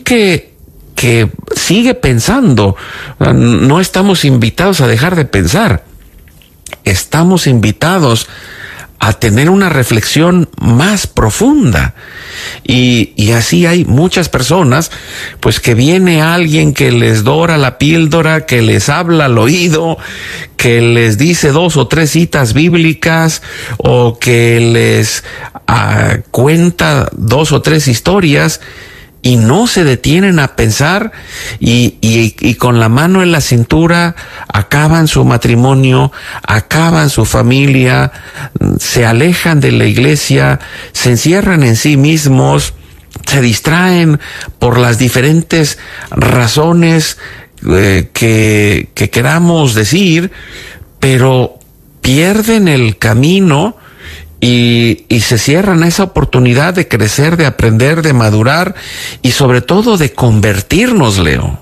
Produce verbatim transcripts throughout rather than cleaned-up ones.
que, que sigue pensando. No estamos invitados a dejar de pensar. Estamos invitados a tener una reflexión más profunda. Y, y así hay muchas personas, pues que viene alguien que les dora la píldora, que les habla al oído, que les dice dos o tres citas bíblicas, o que les uh, cuenta dos o tres historias, y no se detienen a pensar, y, y, y con la mano en la cintura acaban su matrimonio, acaban su familia, se alejan de la iglesia, se encierran en sí mismos, se distraen por las diferentes razones eh, que, que queramos decir, pero pierden el camino. Y, y se cierran esa oportunidad de crecer, de aprender, de madurar y sobre todo de convertirnos, Leo.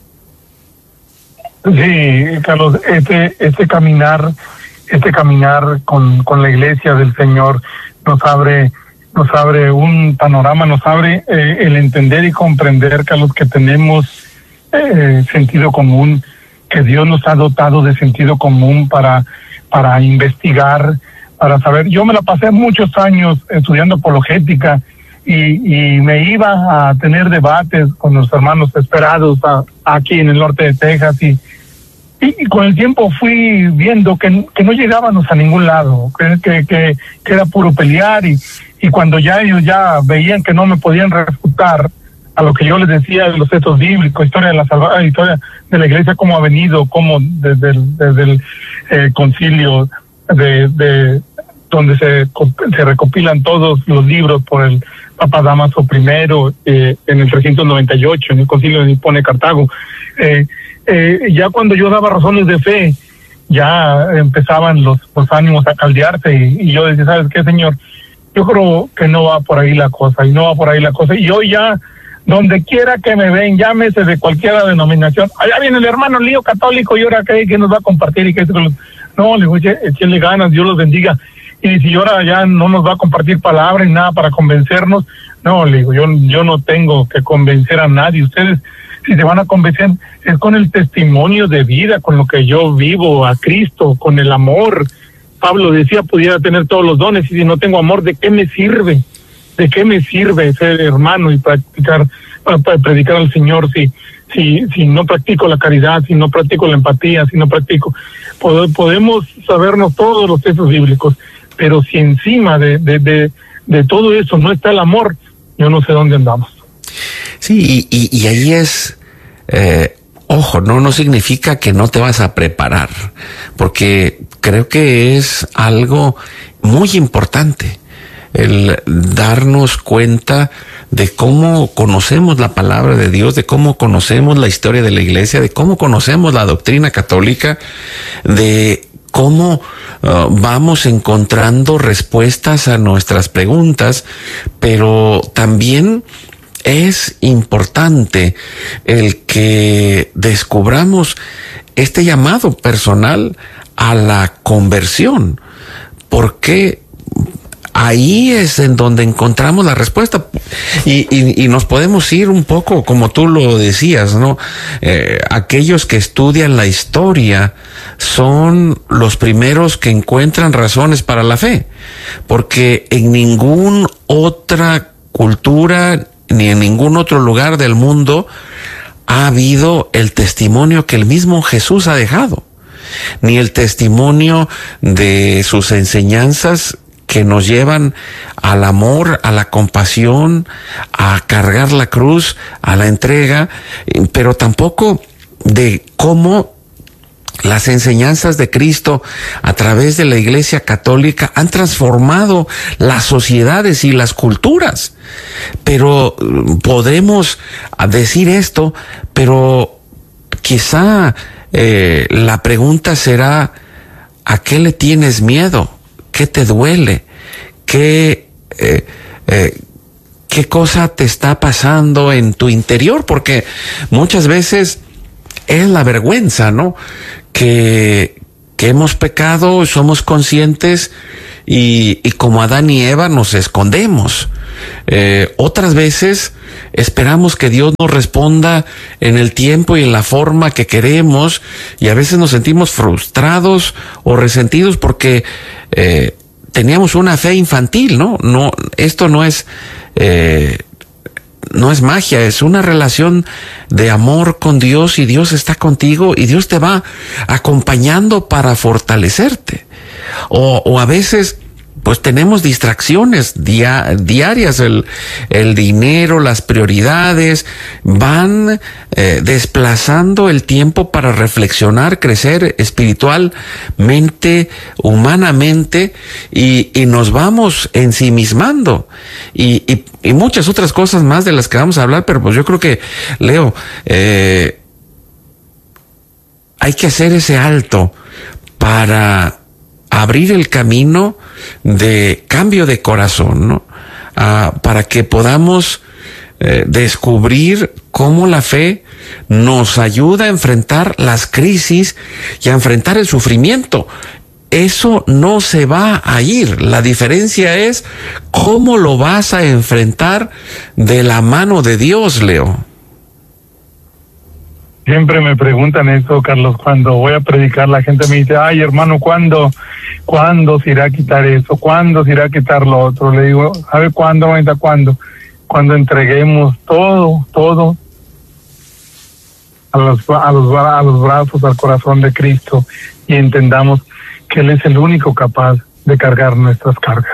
Sí, Carlos, este, este caminar, este caminar con, con la iglesia del Señor nos abre, nos abre un panorama, nos abre eh, el entender y comprender, Carlos, que tenemos eh, sentido común, que Dios nos ha dotado de sentido común para, para investigar, para saber. Yo me la pasé muchos años estudiando apologética y, y me iba a tener debates con los hermanos esperados a, aquí en el norte de Texas y, y, y con el tiempo fui viendo que, que no llegábamos a ningún lado, que, que, que, que era puro pelear y, y cuando ya ellos ya veían que no me podían refutar a lo que yo les decía de los textos bíblicos, historia de la salvación, historia de la iglesia, cómo ha venido, cómo desde el, desde el eh, concilio de, de donde se, se recopilan todos los libros por el Papa Dámaso primero eh, en el trescientos noventa y ocho, en el concilio de Hipona de Cartago. Eh, eh, ya cuando yo daba razones de fe, ya empezaban los, los ánimos a caldearse y, y yo decía, ¿sabes qué, Señor? Yo creo que no va por ahí la cosa, y no va por ahí la cosa. Y hoy ya, donde quiera que me ven, llámese de cualquier denominación, allá viene el hermano lío católico y ahora que, que nos va a compartir y que no, le digo, échenle ganas, Dios los bendiga. Y si ahora ya no nos va a compartir palabra y nada para convencernos, no, le digo, yo, yo no tengo que convencer a nadie. Ustedes, si se van a convencer, es con el testimonio de vida, con lo que yo vivo a Cristo, con el amor. Pablo decía, pudiera tener todos los dones, y si no tengo amor, ¿de qué me sirve? ¿De qué me sirve ser hermano y practicar, para, para predicar al Señor si, si, si no practico la caridad, si no practico la empatía, si no practico? Podemos sabernos todos los textos bíblicos, pero si encima de, de, de, de todo eso no está el amor, yo no sé dónde andamos. Sí, y, y, y ahí es, eh, ojo, no, no significa que no te vas a preparar, porque creo que es algo muy importante el darnos cuenta de cómo conocemos la palabra de Dios, de cómo conocemos la historia de la iglesia, de cómo conocemos la doctrina católica, de cómo uh, vamos encontrando respuestas a nuestras preguntas, pero también es importante el que descubramos este llamado personal a la conversión, porque ahí es en donde encontramos la respuesta y, y, y nos podemos ir un poco, como tú lo decías, ¿no? Eh, aquellos que estudian la historia son los primeros que encuentran razones para la fe, porque en ninguna otra cultura ni en ningún otro lugar del mundo ha habido el testimonio que el mismo Jesús ha dejado, ni el testimonio de sus enseñanzas que nos llevan al amor, a la compasión, a cargar la cruz, a la entrega, pero tampoco de cómo las enseñanzas de Cristo a través de la Iglesia Católica han transformado las sociedades y las culturas. Pero podemos decir esto, pero quizá eh, la pregunta será, ¿a qué le tienes miedo? ¿Qué te duele? ¿Qué, eh, eh, ¿Qué cosa te está pasando en tu interior? Porque muchas veces es la vergüenza, ¿no? Que, que hemos pecado, somos conscientes y, y como Adán y Eva nos escondemos. Eh, otras veces esperamos que Dios nos responda en el tiempo y en la forma que queremos, y a veces nos sentimos frustrados o resentidos porque eh, teníamos una fe infantil, ¿no? No, esto no es eh, no es magia, es una relación de amor con Dios, y Dios está contigo y Dios te va acompañando para fortalecerte. O, o a veces pues tenemos distracciones dia, diarias, el, el dinero, las prioridades van eh, desplazando el tiempo para reflexionar, crecer espiritualmente, humanamente, y, y nos vamos ensimismando, y, y, y muchas otras cosas más de las que vamos a hablar, pero pues yo creo que, Leo, eh, hay que hacer ese alto para abrir el camino de cambio de corazón, ¿no? Ah, para que podamos eh, descubrir cómo la fe nos ayuda a enfrentar las crisis y a enfrentar el sufrimiento. Eso no se va a ir. La diferencia es cómo lo vas a enfrentar de la mano de Dios, Leo. Siempre me preguntan eso, Carlos, cuando voy a predicar, la gente me dice, ay, hermano, ¿cuándo, ¿cuándo se irá a quitar eso? ¿Cuándo se irá a quitar lo otro? Le digo, ¿sabe cuándo, mamita? ¿Cuándo? Cuando entreguemos todo, todo a los, a los, a los brazos, al corazón de Cristo, y entendamos que Él es el único capaz de cargar nuestras cargas.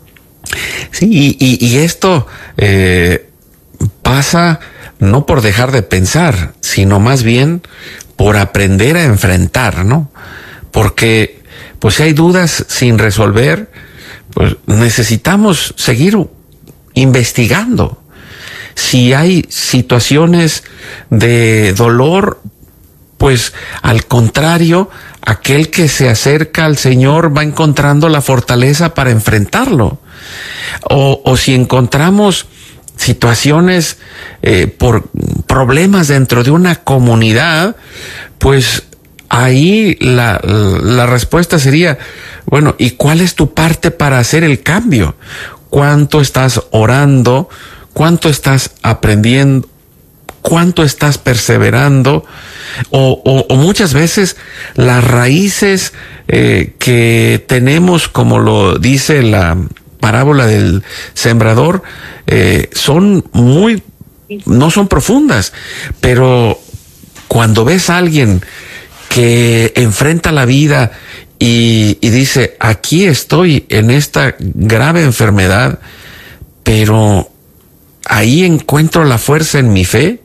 Sí, y, y, y esto eh, pasa no por dejar de pensar, sino más bien por aprender a enfrentar, ¿no? Porque, pues si hay dudas sin resolver, pues necesitamos seguir investigando. Si hay situaciones de dolor, pues al contrario, aquel que se acerca al Señor va encontrando la fortaleza para enfrentarlo. O, o si encontramos situaciones eh, por problemas dentro de una comunidad, pues ahí la, la respuesta sería, bueno, ¿y cuál es tu parte para hacer el cambio? ¿Cuánto estás orando? ¿Cuánto estás aprendiendo? ¿Cuánto estás perseverando? O, o, o muchas veces las raíces eh, que tenemos, como lo dice la parábola del sembrador, eh, son muy, no son profundas, pero cuando ves a alguien que enfrenta la vida y, y dice, aquí estoy en esta grave enfermedad, pero ahí encuentro la fuerza en mi fe,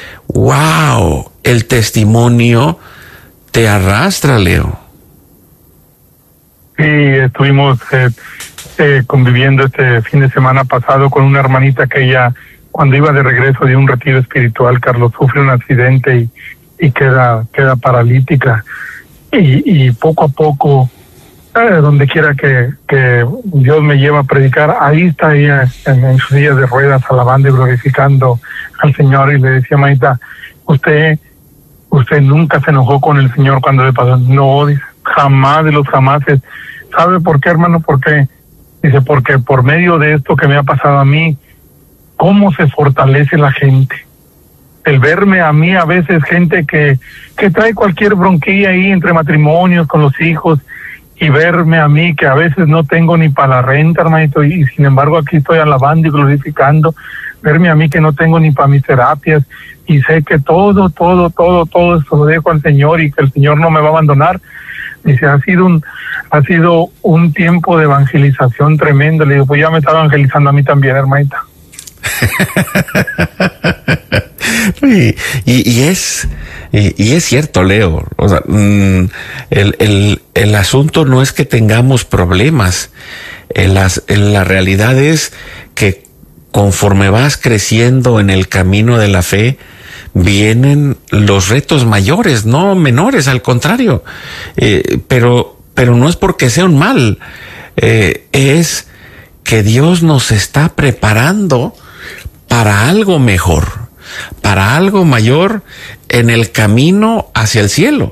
wow, el testimonio te arrastra, Leo. Sí, estuvimos eh, eh, conviviendo este fin de semana pasado con una hermanita que ella, cuando iba de regreso de un retiro espiritual, Carlos, sufre un accidente y, y queda queda paralítica. Y, y poco a poco, eh, donde quiera que, que Dios me lleva a predicar, ahí está ella en, en sus sillas de ruedas, alabando y glorificando al Señor. Y le decía, maita, usted, usted nunca se enojó con el Señor cuando le pasó. No, dice, jamás de los jamases. ¿Sabe por qué, hermano? ¿Por qué? Dice, porque por medio de esto que me ha pasado a mí, cómo se fortalece la gente. El verme a mí, a veces gente que, que trae cualquier bronquilla ahí entre matrimonios con los hijos, y verme a mí que a veces no tengo ni para la renta, hermanito, y, y sin embargo aquí estoy alabando y glorificando. Verme a mí que no tengo ni para mis terapias, y sé que todo, todo, todo, todo esto lo dejo al Señor, y que el Señor no me va a abandonar. Dice, ha sido un, ha sido un tiempo de evangelización tremendo. Le digo, pues ya me está evangelizando a mí también, hermanita. y, y, y es y, y es cierto, Leo. O sea, mm, el, el, el asunto no es que tengamos problemas. En las, en la realidad es que conforme vas creciendo en el camino de la fe, vienen los retos mayores, no menores, al contrario. Eh, pero, pero no es porque sea un mal, eh, es que Dios nos está preparando para algo mejor, para algo mayor en el camino hacia el cielo.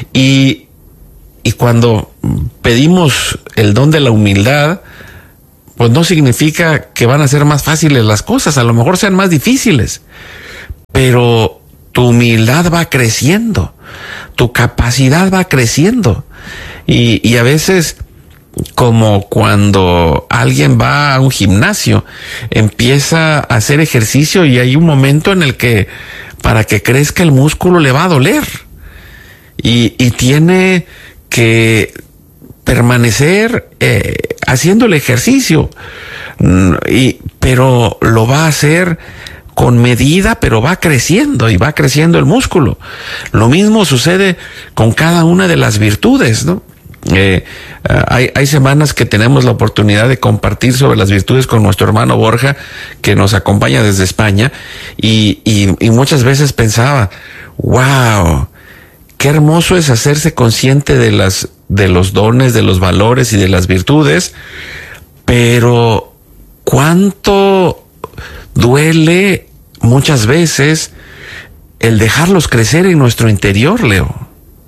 Y, y cuando pedimos el don de la humildad, pues no significa que van a ser más fáciles las cosas, a lo mejor sean más difíciles, pero tu humildad va creciendo, tu capacidad va creciendo. Y, y a veces, como cuando alguien va a un gimnasio, empieza a hacer ejercicio y hay un momento en el que para que crezca el músculo le va a doler. Y, y tiene que permanecer eh, haciendo el ejercicio, y, pero lo va a hacer con medida, pero va creciendo y va creciendo el músculo. Lo mismo sucede con cada una de las virtudes, ¿no? Eh, hay, hay semanas que tenemos la oportunidad de compartir sobre las virtudes con nuestro hermano Borja, que nos acompaña desde España, y, y, y muchas veces pensaba, wow, qué hermoso es hacerse consciente de las, de los dones, de los valores y de las virtudes, pero cuánto duele muchas veces el dejarlos crecer en nuestro interior, Leo.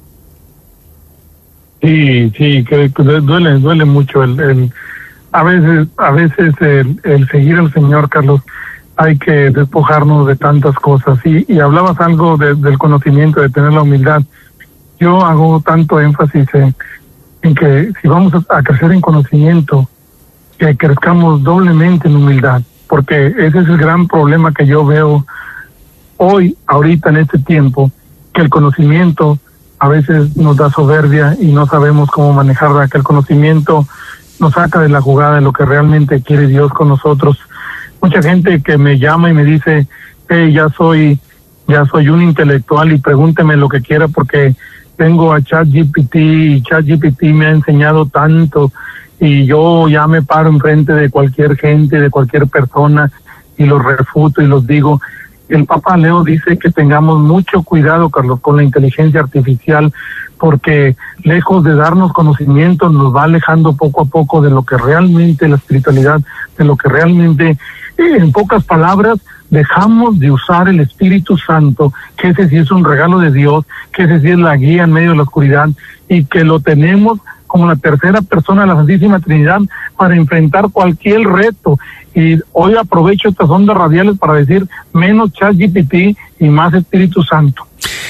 Sí, sí, que, que duele, duele mucho el, el a veces, a veces el, el seguir al Señor, Carlos, hay que despojarnos de tantas cosas. Y, y hablabas algo de, del conocimiento, de tener la humildad. Yo hago tanto énfasis en, en que si vamos a, a crecer en conocimiento, que crezcamos doblemente en humildad, porque ese es el gran problema que yo veo hoy, ahorita en este tiempo, que el conocimiento a veces nos da soberbia y no sabemos cómo manejarla, que el conocimiento nos saca de la jugada de lo que realmente quiere Dios con nosotros. Mucha gente que me llama y me dice, hey, ya soy, ya soy un intelectual y pregúnteme lo que quiera porque tengo a ChatGPT y ChatGPT me ha enseñado tanto y yo ya me paro enfrente de cualquier gente, de cualquier persona y los refuto y los digo. El Papa Leo dice que tengamos mucho cuidado, Carlos, con la inteligencia artificial, porque lejos de darnos conocimiento nos va alejando poco a poco de lo que realmente la espiritualidad, de lo que realmente, en pocas palabras, dejamos de usar el Espíritu Santo, que ese sí es un regalo de Dios, que ese sí es la guía en medio de la oscuridad, y que lo tenemos como la tercera persona de la Santísima Trinidad para enfrentar cualquier reto. Y hoy aprovecho estas ondas radiales para decir menos ChatGPT y más Espíritu Santo.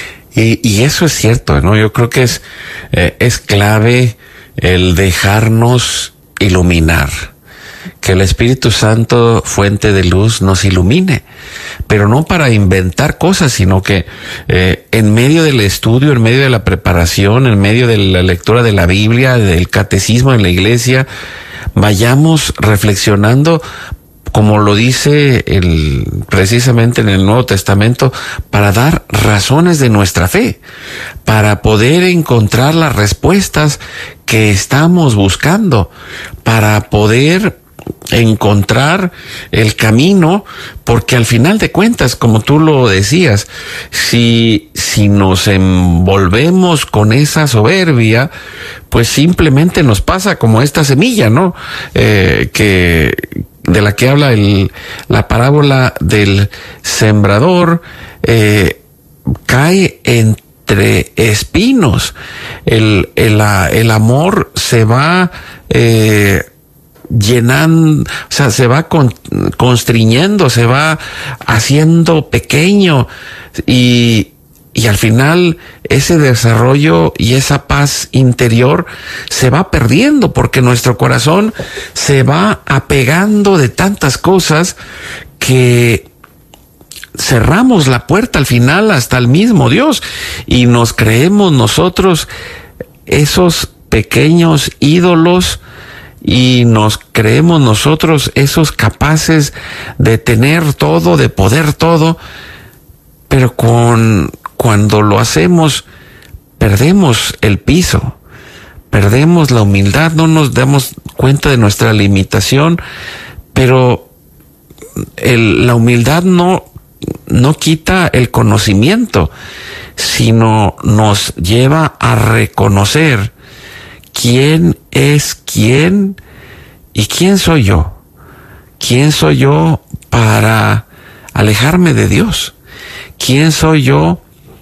Y, y eso es cierto, ¿no? Yo creo que es, eh, es clave el dejarnos iluminar. Que el Espíritu Santo, fuente de luz, nos ilumine, pero no para inventar cosas, sino que eh, en medio del estudio, en medio de la preparación, en medio de la lectura de la Biblia, del catecismo en la iglesia, vayamos reflexionando, como lo dice el, precisamente en el Nuevo Testamento, para dar razones de nuestra fe, para poder encontrar las respuestas que estamos buscando, para poder encontrar el camino, porque al final de cuentas, como tú lo decías, si, si nos envolvemos con esa soberbia, pues simplemente nos pasa como esta semilla, ¿no? Eh, que, de la que habla el, la parábola del sembrador, eh, cae entre espinos. El, el, el amor se va, eh, llenando, o sea, se va con, constriñendo, se va haciendo pequeño y, y al final ese desarrollo y esa paz interior se va perdiendo porque nuestro corazón se va apegando de tantas cosas que cerramos la puerta al final hasta el mismo Dios y nos creemos nosotros esos pequeños ídolos y nos creemos nosotros esos capaces de tener todo, de poder todo, pero con, cuando lo hacemos perdemos el piso, perdemos la humildad, no nos damos cuenta de nuestra limitación, pero el, la humildad no, no quita el conocimiento, sino nos lleva a reconocer quién es quién y quién soy yo. ¿Quién soy yo para alejarme de Dios? ¿Quién soy yo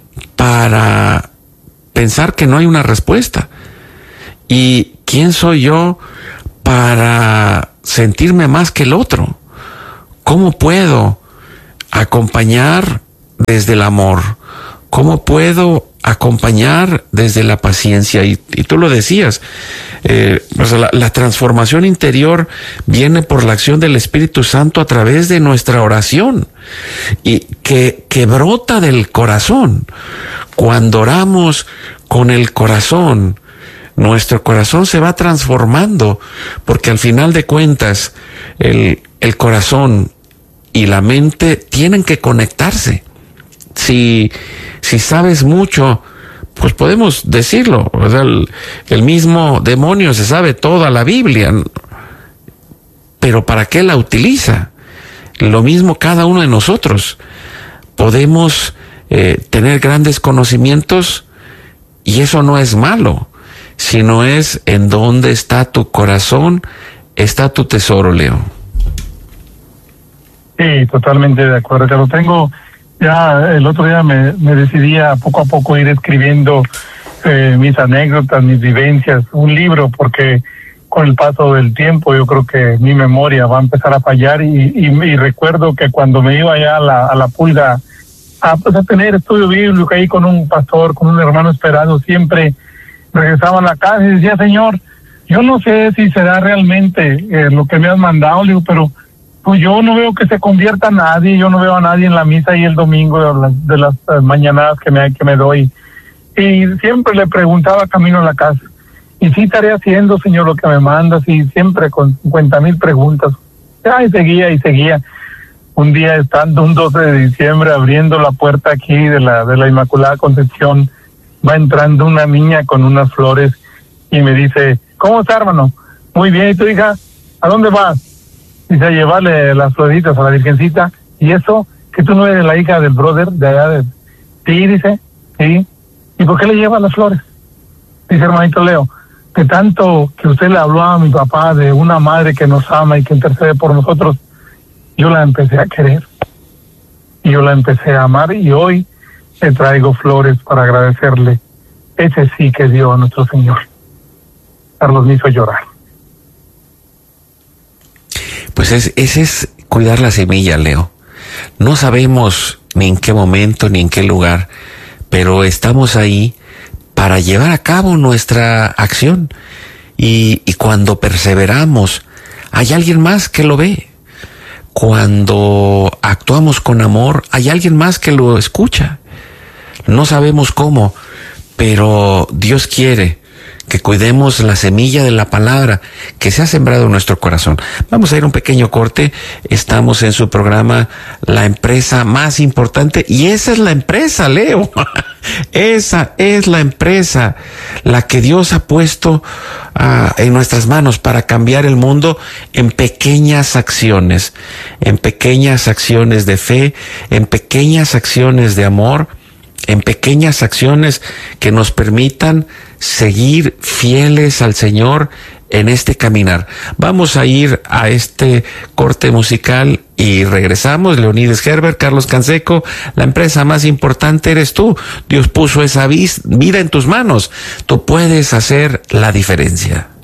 para pensar que no hay una respuesta? ¿Y quién soy yo para sentirme más que el otro? ¿Cómo puedo acompañar desde el amor? ¿Cómo puedo acompañar desde la paciencia? Y, y tú lo decías, eh, o sea, la, la transformación interior viene por la acción del Espíritu Santo a través de nuestra oración, y que, que brota del corazón. Cuando oramos con el corazón, nuestro corazón se va transformando, porque al final de cuentas, el, el corazón y la mente tienen que conectarse. Si, si sabes mucho, pues podemos decirlo, o sea, el, el mismo demonio se sabe toda la Biblia, pero ¿para qué la utiliza? Lo mismo cada uno de nosotros. Podemos eh, tener grandes conocimientos, y eso no es malo, sino es en dónde está tu corazón, está tu tesoro, Leo. Sí, totalmente de acuerdo. Ya lo tengo. Ya el otro día me, me decidí a poco a poco ir escribiendo eh, mis anécdotas, mis vivencias, un libro, porque con el paso del tiempo yo creo que mi memoria va a empezar a fallar, y, y, y recuerdo que cuando me iba allá a la, a la Pulga a, pues, a tener estudio bíblico ahí con un pastor, con un hermano esperado, siempre regresaba a la casa y decía: Señor, yo no sé si será realmente eh, lo que me has mandado, le digo, pero pues yo no veo que se convierta nadie, yo no veo a nadie en la misa y el domingo de las, de las uh, mañanadas que me, que me doy. Y siempre le preguntaba camino a la casa: ¿y sí estaré haciendo, Señor, lo que me mandas? Y siempre con cincuenta mil preguntas. Ya, y seguía y seguía. Un día, estando un doce de diciembre, abriendo la puerta aquí de la, de la Inmaculada Concepción, va entrando una niña con unas flores y me dice: ¿cómo está, hermano? Muy bien. ¿Y tu hija? ¿A dónde vas? Dice: a llevarle las florecitas a la Virgencita. ¿Y eso? ¿Que tú no eres la hija del brother de allá? De... Sí, dice. Sí. ¿Y por qué le llevas las flores? Dice: hermanito Leo, que tanto que usted le habló a mi papá de una madre que nos ama y que intercede por nosotros, yo la empecé a querer. Y yo la empecé a amar, y hoy le traigo flores para agradecerle ese sí que dio a nuestro Señor. Carlos me hizo llorar. Pues es, ese es cuidar la semilla, Leo. No sabemos ni en qué momento ni en qué lugar, pero estamos ahí para llevar a cabo nuestra acción. Y, y cuando perseveramos, hay alguien más que lo ve. Cuando actuamos con amor, hay alguien más que lo escucha. No sabemos cómo, pero Dios quiere que cuidemos la semilla de la palabra que se ha sembrado en nuestro corazón. Vamos a ir a un pequeño corte. Estamos en su programa La Empresa Más Importante, y esa es la empresa, Leo. Esa es la empresa, la que Dios ha puesto uh, en nuestras manos para cambiar el mundo en pequeñas acciones, en pequeñas acciones de fe, en pequeñas acciones de amor, en pequeñas acciones que nos permitan seguir fieles al Señor en este caminar. Vamos a ir a este corte musical y regresamos. Leonides Herbert, Carlos Canseco. La empresa más importante eres tú. Dios puso esa vida en tus manos. Tú puedes hacer la diferencia.